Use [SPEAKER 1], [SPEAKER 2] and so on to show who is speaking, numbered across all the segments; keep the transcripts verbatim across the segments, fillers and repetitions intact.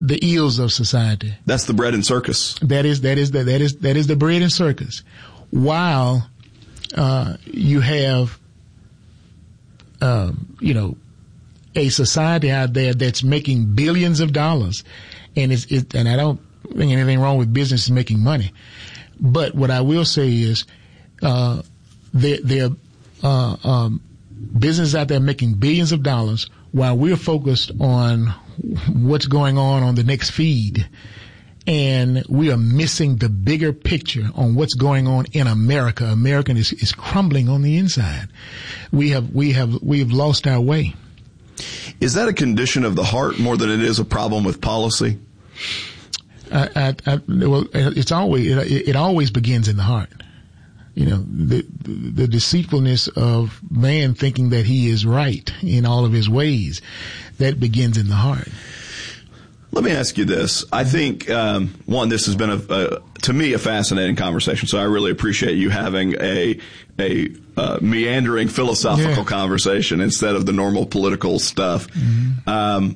[SPEAKER 1] the ills of society.
[SPEAKER 2] That's the bread and circus.
[SPEAKER 1] That is, that is the, that is, that is the bread and circus. While, uh, you have, um, you know, a society out there that's making billions of dollars, and it's, it, and I don't think anything wrong with business making money. But what I will say is, uh, there, there, uh, um, businesses out there making billions of dollars while we're focused on what's going on on the next feed. And we are missing the bigger picture on what's going on in America. America is, is crumbling on the inside. We have, we have, we have lost our way.
[SPEAKER 2] Is that a condition of the heart more than it is a problem with policy?
[SPEAKER 1] I, I, I, well, it's always, it, it always begins in the heart. You know, the, the deceitfulness of man thinking that he is right in all of his ways, that begins in the heart.
[SPEAKER 2] Let me ask you this. I think, um, one, this has been a, a, to me, a fascinating conversation. So I really appreciate you having a, a, uh, meandering philosophical yeah. conversation instead of the normal political stuff. Mm-hmm. Um,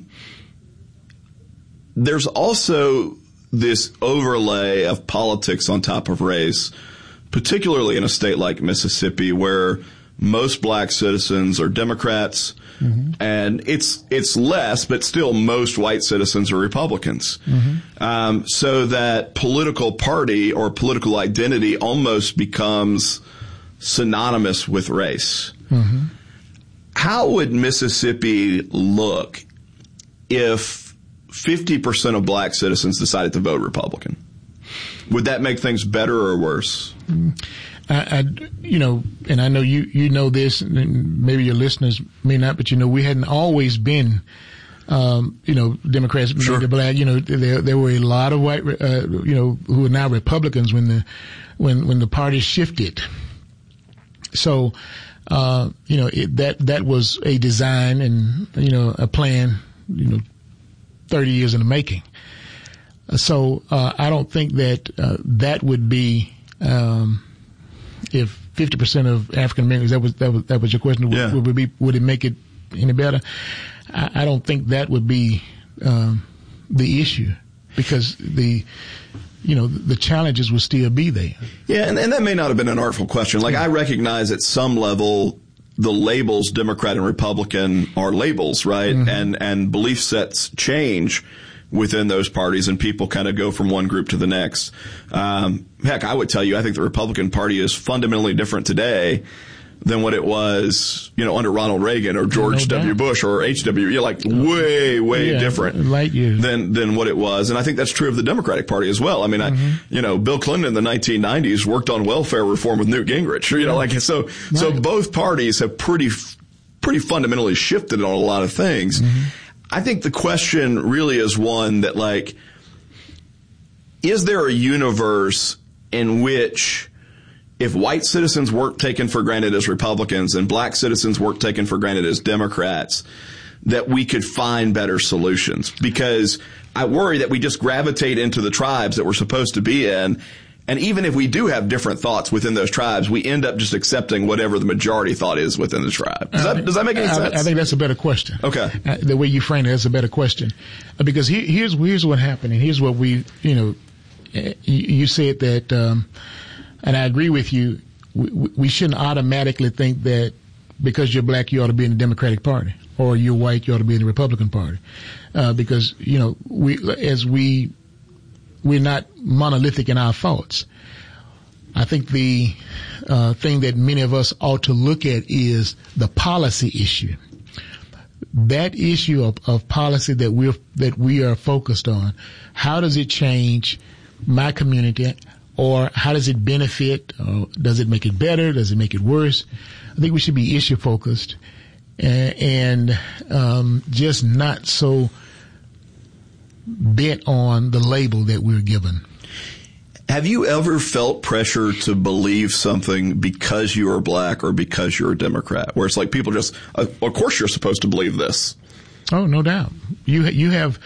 [SPEAKER 2] there's also this overlay of politics on top of race, particularly in a state like Mississippi, where most black citizens are Democrats, mm-hmm. and it's it's less, but still most white citizens are Republicans. Mm-hmm. Um, so that political party or political identity almost becomes synonymous with race. Mm-hmm. How would Mississippi look if fifty percent of black citizens decided to vote Republican? Would that make things better or worse?
[SPEAKER 1] I, I, you know, and I know you, you know this, and maybe your listeners may not, but you know, we hadn't always been, um, you know, Democrats,
[SPEAKER 2] sure.
[SPEAKER 1] black, you know, there, there were a lot of white, uh, you know, who are now Republicans when the, when, when the party shifted. So, uh, you know, it, that, that was a design and, you know, a plan, you know, thirty years in the making. So, uh, I don't think that, uh, that would be, um, if fifty percent of African Americans, that was, that was, that was your question,
[SPEAKER 2] yeah.
[SPEAKER 1] would, would be, would it make it any better? I, I don't think that would be, um, the issue, because the, you know, the challenges would still be there.
[SPEAKER 2] Yeah. And, and that may not have been an artful question. Like, I recognize at some level the labels Democrat and Republican are labels, right? Mm-hmm. And, and belief sets change within those parties, and people kind of go from one group to the next. Um, heck, I would tell you, I think the Republican Party is fundamentally different today than what it was, you know, under Ronald Reagan or George no W. Bush or H W. You're like way, way
[SPEAKER 1] yeah,
[SPEAKER 2] different
[SPEAKER 1] light years.
[SPEAKER 2] than than what it was. And I think that's true of the Democratic Party as well. I mean, mm-hmm. I, you know, Bill Clinton in the nineteen nineties worked on welfare reform with Newt Gingrich. You know, like so. Right. So both parties have pretty, pretty fundamentally shifted on a lot of things. Mm-hmm. I think the question really is one that, like, is there a universe in which if white citizens weren't taken for granted as Republicans and black citizens weren't taken for granted as Democrats, that we could find better solutions? Because I worry that we just gravitate into the tribes that we're supposed to be in. And even if we do have different thoughts within those tribes, we end up just accepting whatever the majority thought is within the tribe. Does that, does that make any sense?
[SPEAKER 1] I, I think that's a better question.
[SPEAKER 2] Okay.
[SPEAKER 1] Uh, the way you frame it, that's a better question. Uh, because he, here's, here's what happened, and here's what we, you know, uh, you, you said that, um, and I agree with you, we, we shouldn't automatically think that because you're black, you ought to be in the Democratic Party, or you're white, you ought to be in the Republican Party. Uh, because, you know, we, as we, we're not monolithic in our thoughts. I think the uh, thing that many of us ought to look at is the policy issue. That issue of, of policy that we're that we are focused on. How does it change my community, or how does it benefit? Or does it make it better? Does it make it worse? I think we should be issue focused and, and um, just not so bent on the label that we're given.
[SPEAKER 2] Have you ever felt pressure to believe something because you are black or because you're a Democrat, where it's like people just, uh, of course you're supposed to believe this?
[SPEAKER 1] Oh, no doubt. You you have,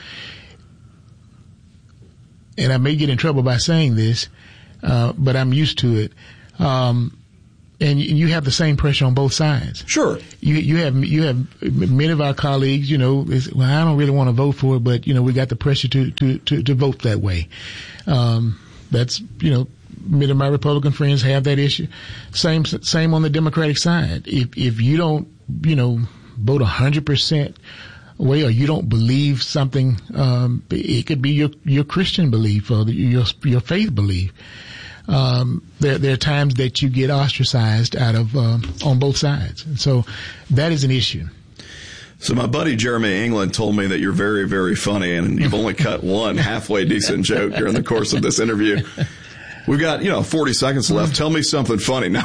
[SPEAKER 1] and I may get in trouble by saying this, uh, but I'm used to it. Um, and you have the same pressure on both sides.
[SPEAKER 2] Sure.
[SPEAKER 1] You, you have, you have many of our colleagues, you know, is, well, I don't really want to vote for it, but, you know, we got the pressure to, to, to, to vote that way. Um, that's, you know, many of my Republican friends have that issue. Same, same on the Democratic side. If, if you don't, you know, vote a hundred percent way, or you don't believe something, um, it could be your, your Christian belief or the, your, your faith belief. Um, there, there are times that you get ostracized out of, um, on both sides. And so that is an issue.
[SPEAKER 2] So my buddy Jeremy England told me that you're very, very funny, and you've only cut one halfway decent joke during the course of this interview. We've got, you know, forty seconds left. Tell me something funny now.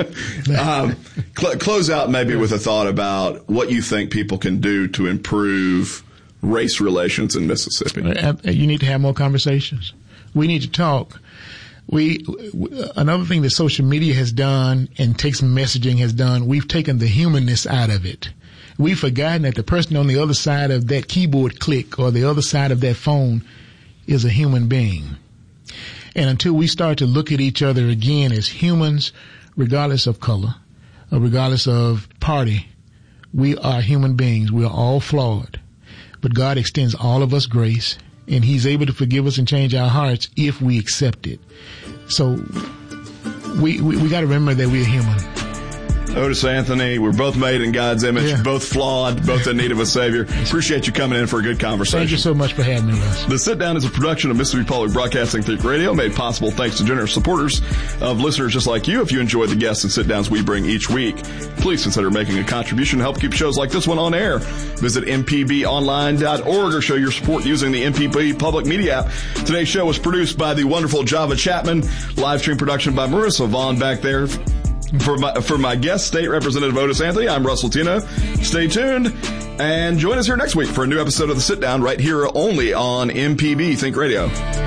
[SPEAKER 2] um, cl- close out maybe with a thought about what you think people can do to improve race relations in Mississippi.
[SPEAKER 1] You need to have more conversations. We need to talk. We, another thing that social media has done and text messaging has done, we've taken the humanness out of it. We've forgotten that the person on the other side of that keyboard click or the other side of that phone is a human being. And until we start to look at each other again as humans, regardless of color or regardless of party, we are human beings. We are all flawed. But God extends all of us grace, and He's able to forgive us and change our hearts if we accept it. So we we, we got to remember that we're human.
[SPEAKER 2] Otis Anthony, we're both made in God's image, yeah. both flawed, both in need of a Savior. Appreciate you coming in for a good conversation.
[SPEAKER 1] Thank you so much for having me, Russ.
[SPEAKER 2] The Sit Down is a production of Mississippi Public Broadcasting Think Radio, made possible thanks to generous supporters of listeners just like you. If you enjoy the guests and sit downs we bring each week, please consider making a contribution to help keep shows like this one on air. Visit m p b online dot org or show your support using the M P B Public Media app. Today's show was produced by the wonderful Java Chapman. Live stream production by Marissa Vaughn back there. For my, for my guest, State Representative Otis Anthony, I'm Russell Tino. Stay tuned and join us here next week for a new episode of The Sit Down right here only on M P B Think Radio.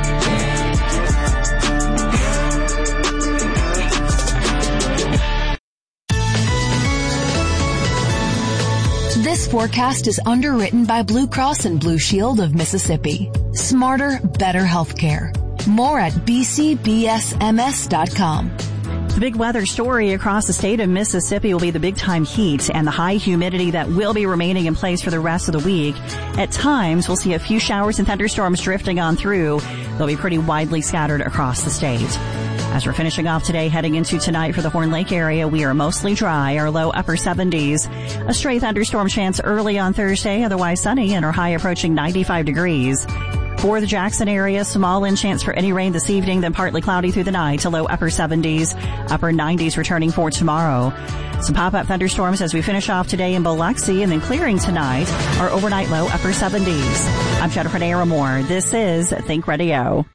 [SPEAKER 3] This forecast is underwritten by Blue Cross and Blue Shield of Mississippi. Smarter, better healthcare. More at b c b s m s dot com.
[SPEAKER 4] The big weather story across the state of Mississippi will be the big-time heat and the high humidity that will be remaining in place for the rest of the week. At times, we'll see a few showers and thunderstorms drifting on through. They'll be pretty widely scattered across the state. As we're finishing off today, heading into tonight for the Horn Lake area, we are mostly dry, our low upper seventies. A stray thunderstorm chance early on Thursday, otherwise sunny, and our high approaching ninety-five degrees. For the Jackson area, small in chance for any rain this evening, then partly cloudy through the night to low upper seventies, upper nineties returning for tomorrow. Some pop-up thunderstorms as we finish off today in Biloxi, and then clearing tonight, our overnight low upper seventies. I'm Jennifer Naramore. This is Think Radio.